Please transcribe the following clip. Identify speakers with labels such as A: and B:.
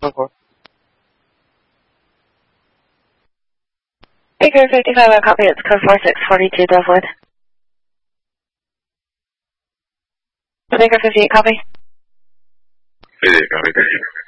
A: 4.
B: Baker 55, I copy. It's code 4642 Dovewood. Baker 58, copy.
C: 58, copy.